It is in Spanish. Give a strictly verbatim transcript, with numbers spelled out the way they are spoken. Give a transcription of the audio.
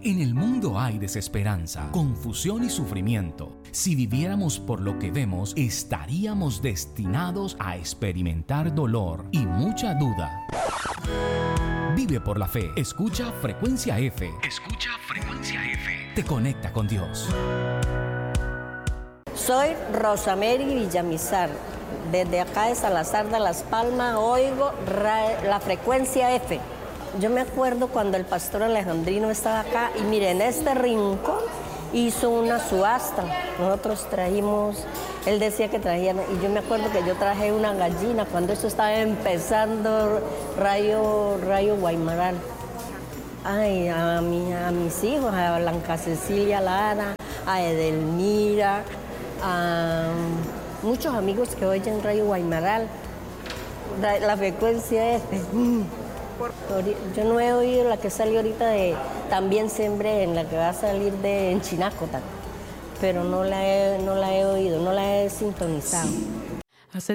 En el mundo hay desesperanza, confusión y sufrimiento. Si viviéramos por lo que vemos, estaríamos destinados a experimentar dolor y mucha duda. Vive por la fe. Escucha Frecuencia F. Escucha Frecuencia F. Te conecta con Dios. Soy Rosamary Villamizar. Desde acá de Salazar de Las Palmas oigo la Frecuencia F. Yo me acuerdo cuando el pastor Alejandrino estaba acá y mire, en este rincón hizo una subasta. Nosotros trajimos, él decía que trajeran, y yo me acuerdo que yo traje una gallina cuando esto estaba empezando Rayo, Rayo Guaymaral. Ay, a, mi, a mis hijos, a Blanca Cecilia Lara, a Edelmira, a muchos amigos que oyen Rayo Guaymaral, la Frecuencia F. Yo no he oído la que salió ahorita de También Sembré, en la que va a salir de en Chinacota, pero no la he, no la he oído, no la he sintonizado.